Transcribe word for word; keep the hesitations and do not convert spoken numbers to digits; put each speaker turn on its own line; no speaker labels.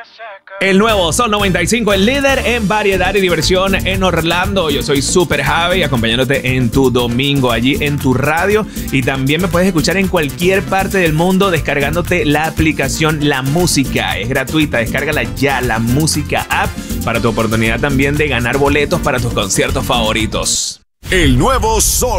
El nuevo Sol noventa y cinco, el líder en variedad y diversión en Orlando. Yo soy Super Javi, acompañándote en tu domingo allí en tu radio. Y también me puedes escuchar en cualquier parte del mundo descargándote la aplicación La Música. Es gratuita, descárgala ya, La Música App, para tu oportunidad también de ganar boletos para tus conciertos favoritos.
El nuevo Sol